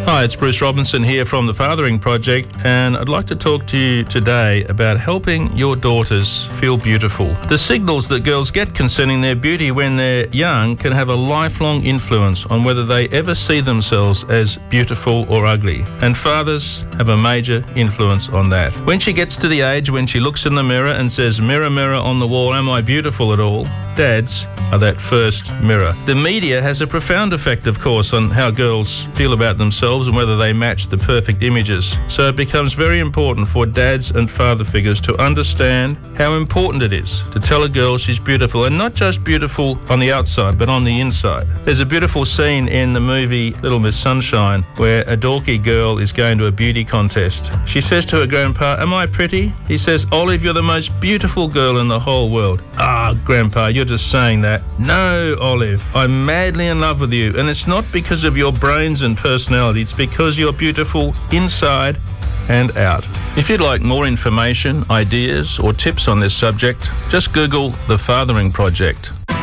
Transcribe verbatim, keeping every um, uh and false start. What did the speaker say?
Hi, it's Bruce Robinson here from the Fathering Project, and I'd like to talk to you today about helping your daughters feel beautiful. The signals that girls get concerning their beauty when they're young can have a lifelong influence on whether they ever see themselves as beautiful or ugly, and fathers have a major influence on that. When she gets to the age when she looks in the mirror and says, "Mirror, mirror on the wall, am I beautiful at all?" dads are that first mirror. The media has a profound effect, of course, on how girls feel about themselves and whether they match the perfect images. So it becomes very important for dads and father figures to understand how important it is to tell a girl she's beautiful, and not just beautiful on the outside, but on the inside. There's a beautiful scene in the movie Little Miss Sunshine where a dorky girl is going to a beauty contest. She says to her grandpa, "Am I pretty?" He says, "Olive, you're the most beautiful girl in the whole world." "Ah, grandpa, you're just saying that." "No, Olive, I'm madly in love with you, and it's not because of your brains and personality, it's because you're beautiful inside and out." If you'd like more information, ideas, or tips on this subject, just Google The Fathering Project.